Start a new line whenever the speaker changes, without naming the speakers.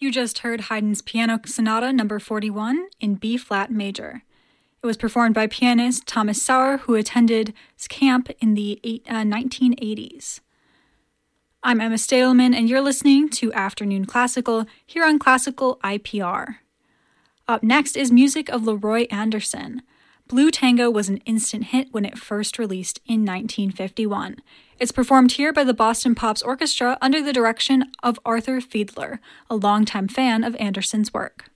You just heard Haydn's Piano Sonata No. 41 in B-flat major. It was performed by pianist Thomas Sauer, who attended camp in the 1980s. I'm Emma Stadelman, and you're listening to Afternoon Classical here on Classical IPR. Up next is music of Leroy Anderson. Blue Tango was an instant hit when it first released in 1951. It's performed here by the Boston Pops Orchestra under the direction of Arthur Fiedler, a longtime fan of Anderson's work.